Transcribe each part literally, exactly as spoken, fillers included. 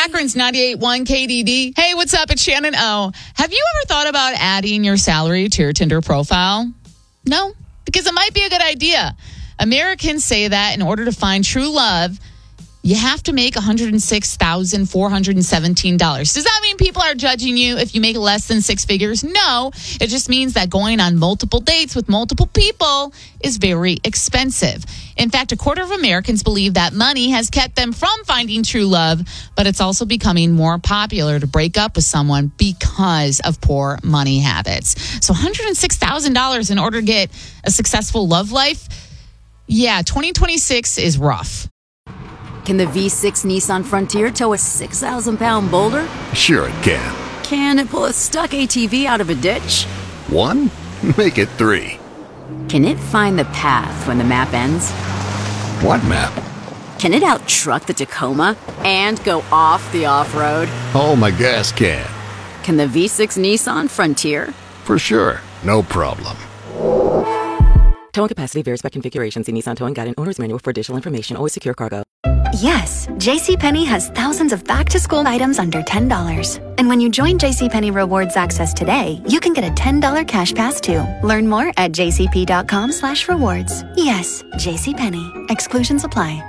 Akron's ninety-eight point one K D D. Hey, what's up? It's Shannon O. Have you ever thought about adding your salary to your Tinder profile? No? Because it might be a good idea. Americans say that in order to find true love, you have to make one hundred six thousand four hundred seventeen dollars. Does that mean people are judging you if you make less than six figures? No. It just means that going on multiple dates with multiple people is very expensive. In fact, a quarter of Americans believe that money has kept them from finding true love, but it's also becoming more popular to break up with someone because of poor money habits. So one hundred six thousand dollars in order to get a successful love life? Yeah, twenty twenty-six is rough. Can the V six Nissan Frontier tow a six thousand pound boulder? Sure it can. Can it pull a stuck A T V out of a ditch? One? Make it three. Can it find the path when the map ends? What map? Can it out-truck the Tacoma and go off the off-road? Oh, my gas can. Can the V six Nissan Frontier? For sure. No problem. Towing capacity varies by configuration. See Nissan Towing Guide and Owner's Manual for additional information. Always secure cargo. Yes, JCPenney has thousands of back-to-school items under ten dollars. And when you join JCPenney Rewards Access today, you can get a ten dollars cash pass too. Learn more at jcp.com slash rewards. Yes, JCPenney. Exclusions apply.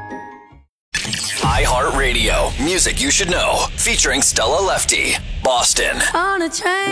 iHeartRadio. Music you should know. Featuring Stella Lefty. Boston. On a train.